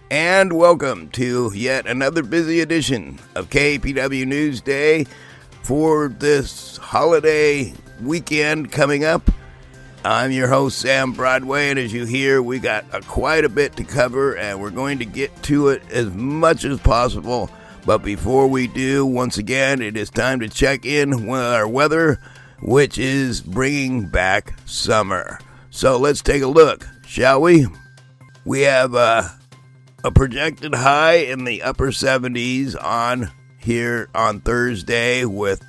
And welcome to yet another busy edition of KPW News Day for this holiday weekend coming up. I'm your host, Sam Broadway, and as you hear, we got quite a bit to cover, and we're going to get to it as much as possible. But before we do, once again, it is time to check in with our weather, which is bringing back summer. So let's take a look, shall we? We have a projected high in the upper 70s on here on Thursday with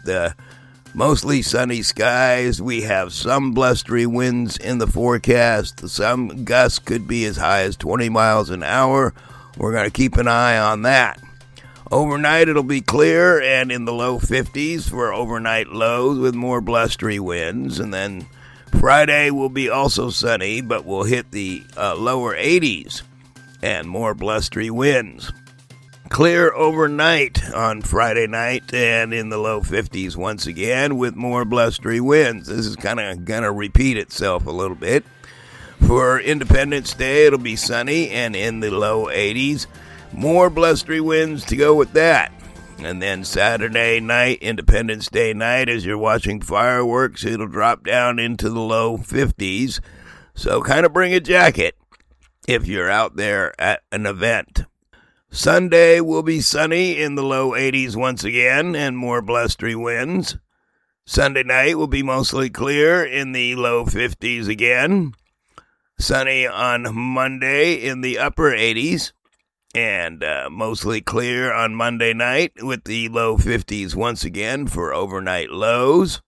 mostly sunny skies. We have some blustery winds in the forecast. Some gusts could be as high as 20 miles an hour. We're going to keep an eye on that. Overnight it'll be clear and in the low 50s for overnight lows with more blustery winds. And then Friday will be also sunny, but we'll hit the lower 80s and more blustery winds. Clear overnight on Friday night and in the low 50s once again with more blustery winds. This is kind of going to repeat itself a little bit. For Independence Day, it'll be sunny and in the low 80s. More blustery winds to go with that. And then Saturday night, Independence Day night, as you're watching fireworks, it'll drop down into the low 50s. So kind of bring a jacket if you're out there at an event. Sunday will be sunny in the low 80s once again and more blustery winds. Sunday night will be mostly clear in the low 50s again. Sunny on Monday in the upper 80s. And mostly clear on Monday night with the low 50s once again for overnight lows.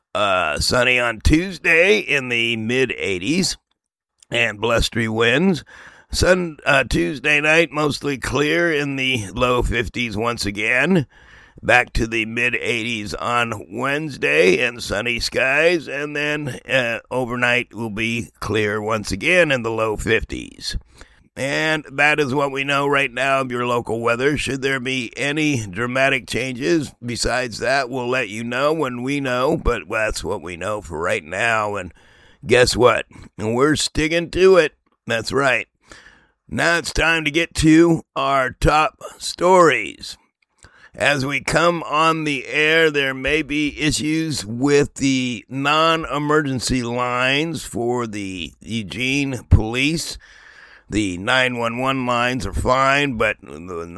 Sunny on Tuesday in the mid 80s and blustery winds. Tuesday night mostly clear in the low 50s once again. Back to the mid 80s on Wednesday and sunny skies. And then overnight will be clear once again in the low 50s. And that is what we know right now of your local weather. Should there be any dramatic changes besides that, we'll let you know when we know. But that's what we know for right now. And guess what? We're sticking to it. That's right. Now it's time to get to our top stories. As we come on the air, there may be issues with the non-emergency lines for the Eugene police. The 911 lines are fine, but the